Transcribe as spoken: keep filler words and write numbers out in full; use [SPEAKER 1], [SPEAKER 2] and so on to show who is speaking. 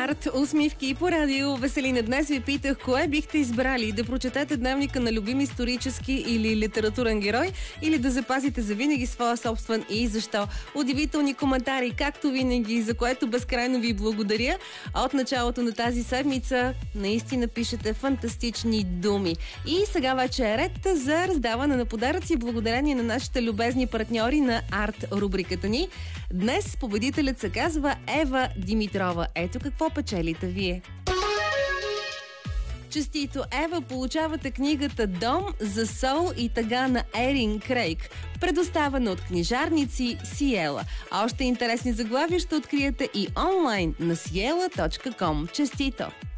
[SPEAKER 1] Арт, усмивки по радио Веселина. Днес ви питах, кое бихте избрали? Да прочетете дневника на любим исторически или литературен герой, или да запазите за винаги своя собствен и защо? Удивителни коментари, както винаги, за което безкрайно ви благодаря. От началото на тази седмица наистина пишете фантастични думи. И сега вече е ред за раздаване на подаръци благодарение на нашите любезни партньори на Арт рубриката ни. Днес победителят се казва Ева Димитрова. Ето какво печелите вие. Честито, Ева, получавате книгата «Дом за сол и тъга» на Ерин Крейг, предоставена от книжарници Сиела. А още интересни заглавия ще откриете и онлайн на сиела точка ком. Честито!